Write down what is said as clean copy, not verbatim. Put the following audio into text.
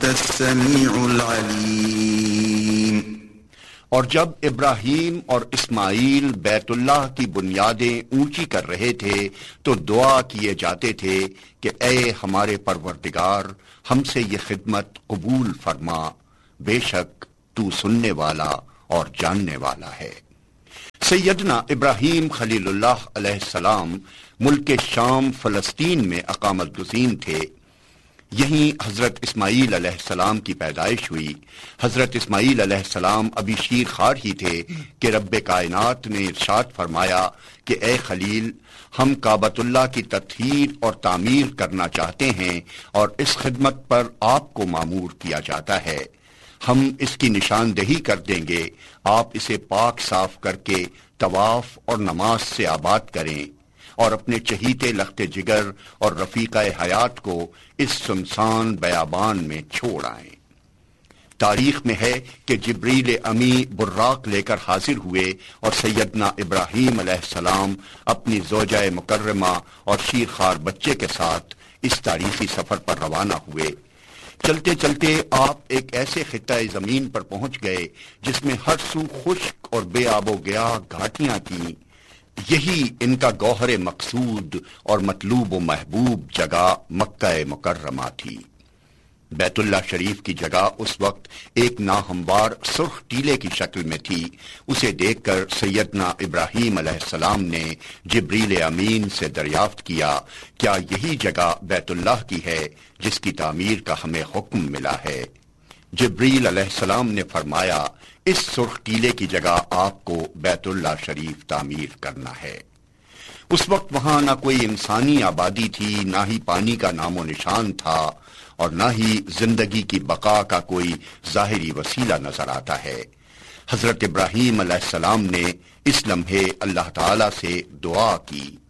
السميع العليم۔ اور جب ابراہیم اور اسماعیل بیت اللہ کی بنیادیں اونچی کر رہے تھے تو دعا کیے جاتے تھے کہ اے ہمارے پروردگار، ہم سے یہ خدمت قبول فرما، بے شک تو سننے والا اور جاننے والا ہے۔ سیدنا ابراہیم خلیل اللہ علیہ السلام ملک شام فلسطین میں اقامت گزین تھے۔ یہیں حضرت اسماعیل علیہ السلام کی پیدائش ہوئی۔ حضرت اسماعیل علیہ السلام ابھی شیر خوار ہی تھے کہ رب کائنات نے ارشاد فرمایا کہ اے خلیل، ہم کعبۃ اللہ کی تطہیر اور تعمیر کرنا چاہتے ہیں اور اس خدمت پر آپ کو مامور کیا جاتا ہے۔ ہم اس کی نشاندہی کر دیں گے، آپ اسے پاک صاف کر کے طواف اور نماز سے آباد کریں اور اپنے چہیتے لخت جگر اور رفیقہ حیات کو اس سنسان بیابان میں چھوڑ آئیں۔ تاریخ میں ہے کہ جبریل امی براق لے کر حاضر ہوئے اور سیدنا ابراہیم علیہ السلام اپنی زوجہ مکرمہ اور شیرخوار بچے کے ساتھ اس تاریخی سفر پر روانہ ہوئے۔ چلتے چلتے آپ ایک ایسے خطہ زمین پر پہنچ گئے جس میں ہر سو خشک اور بے آب و گیا گھاٹیاں تھیں۔ یہی ان کا گوہر مقصود اور مطلوب و محبوب جگہ مکہ مکرمہ تھی۔ بیت اللہ شریف کی جگہ اس وقت ایک ناہموار سرخ ٹیلے کی شکل میں تھی۔ اسے دیکھ کر سیدنا ابراہیم علیہ السلام نے جبریل امین سے دریافت کیا، کیا یہی جگہ بیت اللہ کی ہے جس کی تعمیر کا ہمیں حکم ملا ہے؟ جبریل علیہ السلام نے فرمایا، اس سرخ ٹیلے کی جگہ آپ کو بیت اللہ شریف تعمیر کرنا ہے۔ اس وقت وہاں نہ کوئی انسانی آبادی تھی، نہ ہی پانی کا نام و نشان تھا اور نہ ہی زندگی کی بقا کا کوئی ظاہری وسیلہ نظر آتا ہے۔ حضرت ابراہیم علیہ السلام نے اس لمحے اللہ تعالی سے دعا کی۔